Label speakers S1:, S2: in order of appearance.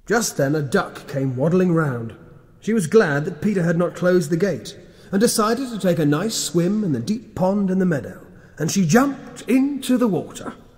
S1: Just then a duck came waddling round. She was glad that Peter had not closed the gate, and decided to take a nice swim in the deep pond in the meadow, and she jumped into the water.